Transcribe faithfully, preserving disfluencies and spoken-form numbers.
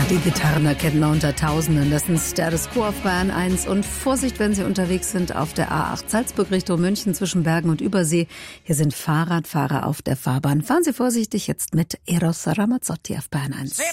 Die Gitarren erkennen wir unter Tausenden. Das ist Status Quo auf Bayern eins. Und Vorsicht, wenn Sie unterwegs sind auf der A acht Salzburg Richtung München zwischen Bergen und Übersee. Hier sind Fahrradfahrer auf der Fahrbahn. Fahren Sie vorsichtig jetzt mit Eros Ramazzotti auf Bayern eins.